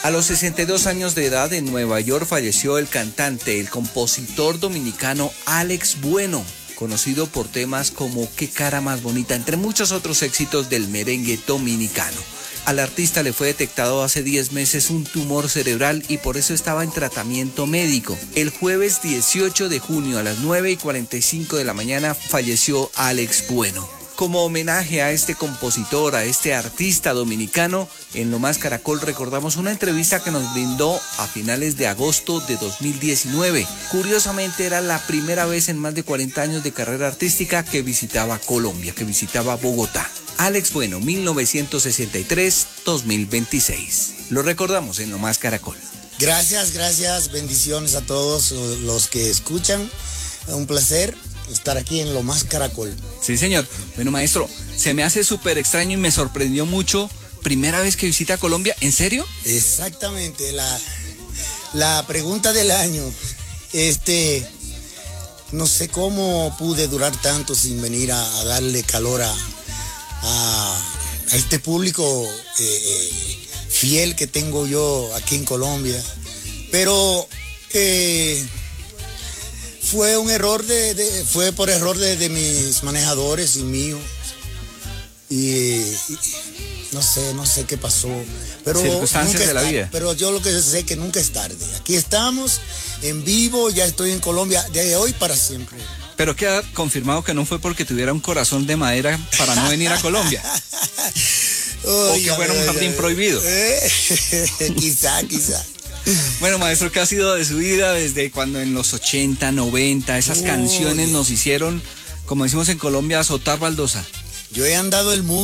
A los 62 años de edad en Nueva York falleció el cantante, el compositor dominicano Alex Bueno, conocido por temas como Qué cara más bonita, entre muchos otros éxitos del merengue dominicano. Al artista le fue detectado hace 10 meses un tumor cerebral y por eso estaba en tratamiento médico. El jueves 18 de junio a las 9:45 de la mañana falleció Alex Bueno. Como homenaje a este compositor, a este artista dominicano, en Lo Más Caracol recordamos una entrevista que nos brindó a finales de agosto de 2019. Curiosamente era la primera vez en más de 40 años de carrera artística que visitaba Colombia, que visitaba Bogotá. Alex Bueno, 1963-2026. Lo recordamos en Lo Más Caracol. Gracias, bendiciones a todos los que escuchan. Un placer estar aquí en Lo Más Caracol. Sí, señor. Bueno, maestro, se me hace súper extraño y me sorprendió mucho. ¿Primera vez que visita Colombia? ¿En serio? Exactamente, la pregunta del año. No sé cómo pude durar tanto sin venir a darle calor a este público fiel que tengo yo aquí en Colombia. Pero fue un error fue por error de mis manejadores y mío. Y no sé qué pasó. Pero circunstancias de la vida. Pero yo lo que sé es que nunca es tarde. Aquí estamos, en vivo, ya estoy en Colombia, de hoy para siempre. Pero queda confirmado que no fue porque tuviera un corazón de madera para no venir a Colombia. O que fuera un jardín prohibido. Quizá. Bueno, maestro, ¿qué ha sido de su vida desde cuando en los 80, 90, esas canciones nos hicieron, como decimos en Colombia, azotar baldosa? Yo he andado el mundo.